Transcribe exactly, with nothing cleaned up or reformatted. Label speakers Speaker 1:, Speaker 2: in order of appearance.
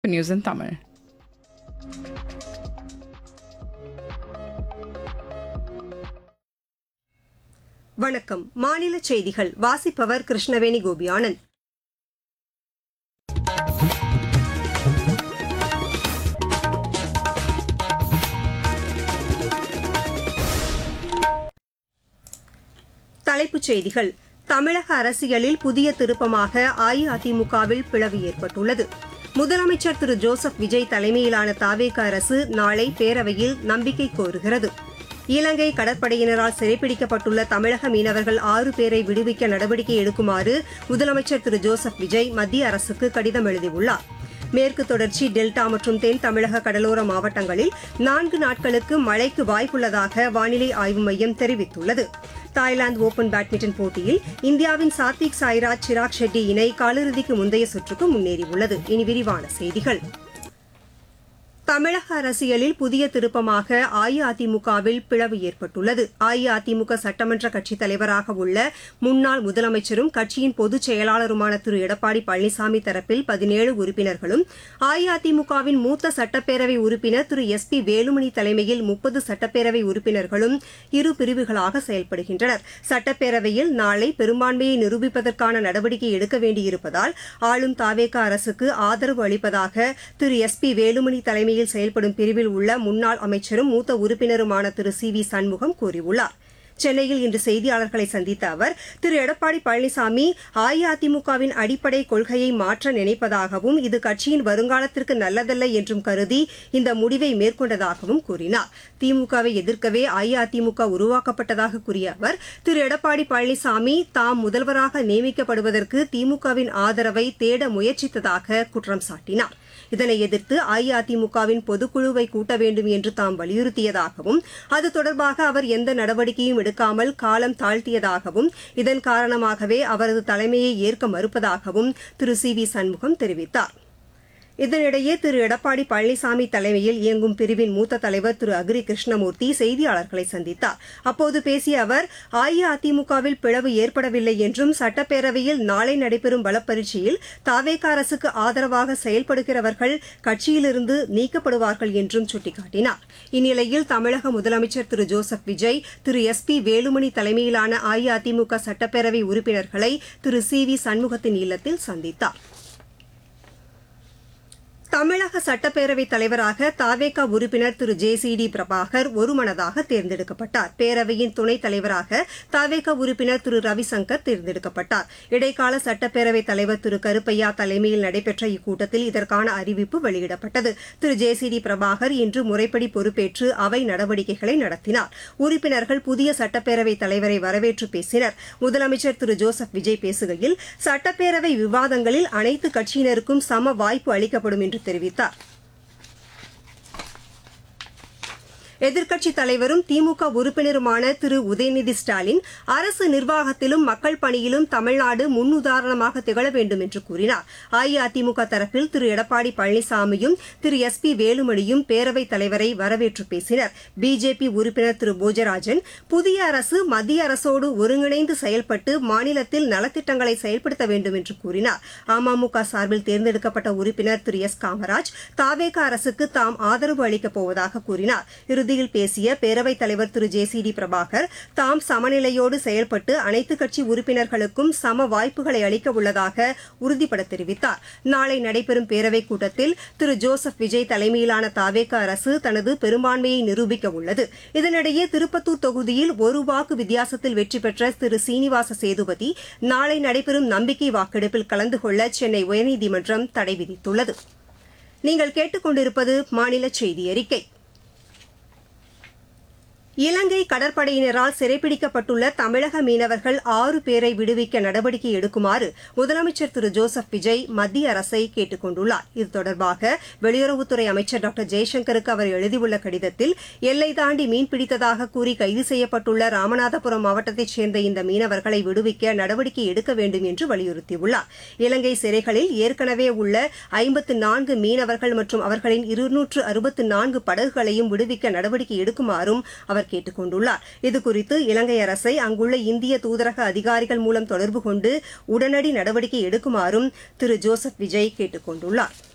Speaker 1: News in Tamil.
Speaker 2: வணக்கம். மாநில செய்திகள் வாசிப்பவர் கிருஷ்ணவேணி கோபியானந்த். தலைப்புச் செய்திகள். தமிழக அரசியலில் புதிய திருப்பமாக அஇஅதிமுகவில் பிளவு ஏற்பட்டுள்ளது. முதலமைச்சர் திரு ஜோசப் விஜய் தலைமையிலான தாவேக அரசு நாளை பேரவையில் நம்பிக்கை கோருகிறது. இலங்கை கடற்படையினரால் சிறைப்பிடிக்கப்பட்டுள்ள தமிழக மீனவர்கள் ஆறு பேரை விடுவிக்க நடவடிக்கை எடுக்குமாறு முதலமைச்சர் திரு ஜோசப் விஜய் மத்திய அரசுக்கு கடிதம் எழுதியுள்ளார். மேற்கு தொடர்ச்சி டெல்டா மற்றும் தென் தமிழக கடலோர மாவட்டங்களில் நான்கு நாட்களுக்கு மழைக்கு வாய்ப்புள்ளதாக வானிலை ஆய்வு மையம் தெரிவித்துள்ளது. தாய்லாந்து ஓபன் பேட்மிண்டன் போட்டியில் இந்தியாவின் சாத்விக் சாய்ராஜ் சிராக் ஷெட்டி இணை காலிறுதிக்கு முந்தைய சுற்றுக்கு முன்னேறியுள்ளது. இனி விரிவான செய்திகள். தமிழக அரசியலில் புதிய திருப்பமாக அஇஅதிமுகவில் பிளவு ஏற்பட்டுள்ளது. அஇஅதிமுக சட்டமன்ற கட்சித் தலைவராக உள்ள முன்னாள் முதலமைச்சரும் கட்சியின் பொதுச் செயலாளருமான திரு எடப்பாடி பழனிசாமி தரப்பில் பதினேழு உறுப்பினர்களும், அஇஅதிமுகவின் மூத்த சட்டப்பேரவை உறுப்பினர் திரு எஸ் பி வேலுமணி தலைமையில் முப்பது சட்டப்பேரவை உறுப்பினர்களும் இரு பிரிவுகளாக செயல்படுகின்றனர். சட்டப்பேரவையில் நாளை பெரும்பான்மையை நிரூபிப்பதற்கான நடவடிக்கை எடுக்க வேண்டியிருப்பதால் ஆளும் தாவேக அரசுக்கு ஆதரவு அளிப்பதாக திரு எஸ் பி வேலுமணி தலைமையில் செயல்படும் பிரிவில் உள்ள முன்னாள் அமைச்சரும் மூத்த உறுப்பினருமான திரு சி வி சண்முகம் கூறியுள்ளார். சென்னையில் இன்று செய்தியாளர்களை சந்தித்த அவர், திரு எடப்பாடி பழனிசாமி அஇஅதிமுகவின் அடிப்படை கொள்கையை மாற்ற நினைப்பதாகவும் இது கட்சியின் வருங்காலத்திற்கு நல்லதல்ல என்றும் கருதி இந்த முடிவை மேற்கொண்டதாகவும் கூறினார். திமுகவை எதிர்க்கவே அஇஅதிமுக உருவாக்கப்பட்டதாக கூறிய அவர், திரு எடப்பாடி பழனிசாமி தாம் முதல்வராக நியமிக்கப்படுவதற்கு திமுகவின் ஆதரவை தேட முயற்சித்ததாக குற்றம் சாட்டினார். இதனை எதிர்த்து அஇஅதிமுகவின் பொதுக்குழுவை கூட்ட வேண்டும் என்று தாம் வலியுறுத்தியதாகவும், அது தொடர்பாக அவர் எந்த நடவடிக்கையும் எடுக்காமல் காலம் தாழ்த்தியதாகவும், இதன் காரணமாகவே அவரது தலைமையை ஏற்க மறுப்பதாகவும் திரு சி வி சண்முகம் தெரிவித்தார். இதனிடையே திரு எடப்பாடி பழனிசாமி தலைமையில் இயங்கும் பிரிவின் மூத்த தலைவர் திரு அக்ரி கிருஷ்ணமூர்த்தி செய்தியாளர்களை சந்தித்தார். அப்போது பேசிய அவர், அஇஅதிமுகவில் பிளவு ஏற்படவில்லை என்றும் சட்டப்பேரவையில் நாளை நடைபெறும் பலப்பரீட்சையில் தாவேக அரசுக்கு ஆதரவாக செயல்படுகிறவர்கள் கட்சியிலிருந்து நீக்கப்படுவார்கள் என்றும் சுட்டிக்காட்டினார். இந்நிலையில் தமிழக முதலமைச்சர் திரு ஜோசப் விஜய் திரு எஸ் பி வேலுமணி தலைமையிலான அஇஅதிமுக சட்டப்பேரவை உறுப்பினர்களை திரு சி வி சண்முகத்தின் இல்லத்தில் சந்தித்தார். தமிழக சட்டப்பேரவைத் தலைவராக தாவேக உறுப்பினர் திரு ஜே சி டி பிரபாகர் ஒருமனதாக தேர்ந்தெடுக்கப்பட்டார். பேரவையின் துணைத் தலைவராக தாவேக உறுப்பினர் திரு ரவிசங்கர் தேர்ந்தெடுக்கப்பட்டார். இடைக்கால சட்டப்பேரவைத் தலைவர் திரு கருப்பையா தலைமையில் நடைபெற்ற இக்கூட்டத்தில் இதற்கான அறிவிப்பு வெளியிடப்பட்டது. திரு ஜே சி டி பிரபாகர் இன்று முறைப்படி பொறுப்பேற்று அவை நடவடிக்கைகளை நடத்தினார். உறுப்பினர்கள் புதிய சட்டப்பேரவைத் தலைவரை வரவேற்று பேசினர். முதலமைச்சர் திரு ஜோசப் விஜய் பேசுகையில், சட்டப்பேரவை விவாதங்களில் அனைத்து கட்சியினருக்கும் சம வாய்ப்பு அளிக்கப்படும் என்று தெரிவித்தார். எதிர்க்கட்சித் தலைவரும் திமுக உறுப்பினருமான திரு உதயநிதி ஸ்டாலின், அரசு நிர்வாகத்திலும் மக்கள் பணியிலும் தமிழ்நாடு முன்னுதாரணமாக திகழ வேண்டும் என்று கூறினார். அஇஅதிமுக தரப்பில் திரு எடப்பாடி பழனிசாமியும் திரு எஸ் பி வேலுமணியும் பேரவைத் தலைவரை வரவேற்று பேசினர். பிஜேபி உறுப்பினர் திரு போஜராஜன், புதிய அரசு மத்திய அரசோடு ஒருங்கிணைந்து செயல்பட்டு மாநிலத்தில் நலத்திட்டங்களை செயல்படுத்த வேண்டும் என்று கூறினார். அமமுக சார்பில் தேர்ந்தெடுக்கப்பட்ட உறுப்பினர் திரு எஸ் காமராஜ், தாவேக அரசுக்கு தாம் ஆதரவு அளிக்கப் போவதாக கூறினார். இறுதியில் பேசிய பேரவைத் தலைவர் திரு ஜே சி டி பிரபாகர், தாம் சமநிலையோடு செயல்பட்டு அனைத்து கட்சி உறுப்பினர்களுக்கும் சம வாய்ப்புகளை அளிக்க உள்ளதாக உறுதிபட தெரிவித்தார். நாளை நடைபெறும் பேரவைக் கூட்டத்தில் திரு ஜோசப் விஜய் தலைமையிலான தாவேக அரசு தனது பெரும்பான்மையை நிரூபிக்க உள்ளது. இதனிடையே திருப்பத்தூர் தொகுதியில் ஒரு வாக்கு வித்தியாசத்தில் வெற்றி பெற்ற திரு சீனிவாச சேதுபதி நாளை நடைபெறும் நம்பிக்கை வாக்கெடுப்பில் கலந்து கொள்ள சென்னை உயர்நீதிமன்றம் தடை விதித்துள்ளது. நீங்கள் கேட்டுக் கொண்டிருப்பது மாநில செய்தி அறிக்கை. இலங்கை கடற்படையினரால் சிறைப்பிடிக்கப்பட்டுள்ள தமிழக மீனவர்கள் ஆறு பேரை விடுவிக்க நடவடிக்கை எடுக்குமாறு முதலமைச்சர் திரு ஜோசப் விஜய் மத்திய அரசை கேட்டுக் கொண்டுள்ளார். இது தொடர்பாக வெளியுறவுத்துறை அமைச்சர் டாக்டர் ஜெய்சங்கருக்கு அவர் எழுதியுள்ள கடிதத்தில், எல்லை தாண்டி மீன்பிடித்ததாக கூறி கைது செய்யப்பட்டுள்ள ராமநாதபுரம் மாவட்டத்தைச் சேர்ந்த இந்த மீனவர்களை விடுவிக்க நடவடிக்கை எடுக்க வேண்டும் என்று வலியுறுத்தியுள்ளார். இலங்கை சிறைகளில் ஏற்கனவே உள்ள ஐம்பத்து நான்கு மீனவர்கள் மற்றும் அவர்களின் இருநூற்று அறுபத்து நான்கு படகுகளையும் விடுவிக்க நடவடிக்கை எடுக்குமாறும் அவர் கேட்டுக் கொண்டுள்ளார். இதுகுறித்து இலங்கை அரசை அங்குள்ள இந்திய தூதரக அதிகாரிகள் மூலம் தொடர்பு கொண்டு உடனடி நடவடிக்கை எடுக்குமாறும் திரு ஜோசப் விஜய் கேட்டுக் கொண்டுள்ளார்.